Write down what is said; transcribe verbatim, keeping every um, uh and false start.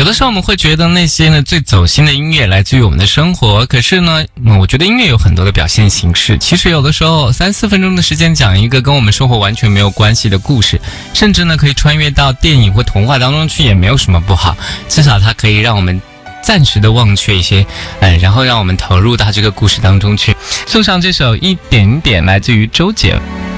有的时候我们会觉得那些呢最走心的音乐来自于我们的生活，可是呢，嗯，我觉得音乐有很多的表现形式。其实有的时候三四分钟的时间讲一个跟我们生活完全没有关系的故事，甚至呢可以穿越到电影或童话当中去，也没有什么不好。至少它可以让我们暂时的忘却一些，呃，然后让我们投入到这个故事当中去。送上这首一点点，来自于周杰。